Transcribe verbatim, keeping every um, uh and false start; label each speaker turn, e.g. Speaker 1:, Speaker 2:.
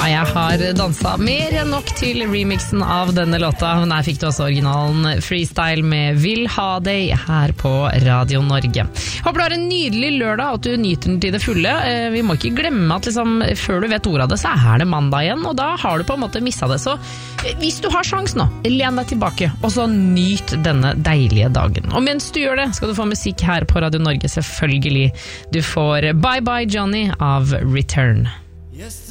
Speaker 1: jeg har danset mer enn nok til remixen av denne låta, men her fikk du også originalen Freestyle med Vil ha deg her på Radio Norge. Håper du har en nydelig lørdag, at du nyter den til det fulle. Vi må ikke glemme at liksom, før du vet ordet av det, så er det mandag igjen, og da har du på en måte misset det. Så hvis du har sjans nå, len deg tilbake, og så nyt denne deilige dagen. Og mens du gjør det, skal du få musikk her på Radio Norge, selvfølgelig. Du får Bye Bye Johnny av Return.